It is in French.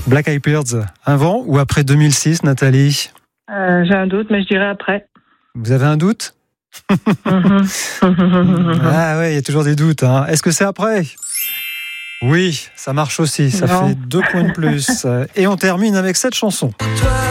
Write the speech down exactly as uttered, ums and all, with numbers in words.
Black Eyed Peas, avant ou après deux mille six, Nathalie ? Euh, j'ai un doute, mais je dirais après. Vous avez un doute ? Ah ouais, il y a toujours des doutes. Hein. Est-ce que c'est après ? Oui, ça marche aussi. Ça non. fait deux points de plus. Et on termine avec cette chanson. Toi